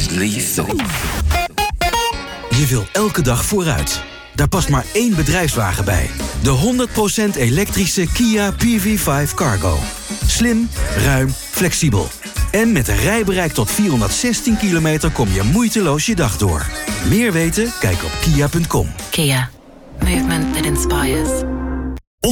lethal. Je wil elke dag vooruit. Daar past maar één bedrijfswagen bij. De 100% elektrische Kia PV5 Cargo. Slim, ruim, flexibel. En met een rijbereik tot 416 kilometer kom je moeiteloos je dag door. Meer weten? Kijk op kia.com. Kia. Movement that inspires.